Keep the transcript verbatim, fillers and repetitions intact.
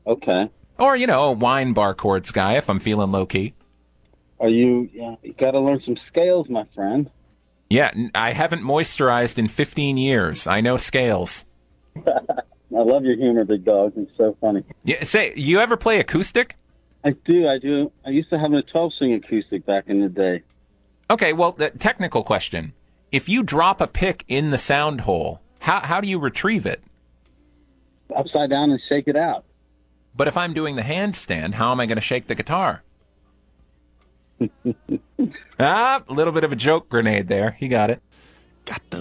Okay. Or, you know, a wine bar chords guy if I'm feeling low key. Are you? Yeah, you got to learn some scales, my friend. Yeah, n- I haven't moisturized in fifteen years. I know scales. I love your humor, big dog. It's so funny. Yeah, say, you ever play acoustic? I do. I do. I used to have a twelve string acoustic back in the day. Okay, well, the technical question. If you drop a pick in the sound hole, how, how do you retrieve it? Upside down and shake it out. But if I'm doing the handstand, how am I going to shake the guitar? Ah, a little bit of a joke grenade there. He got it. Got the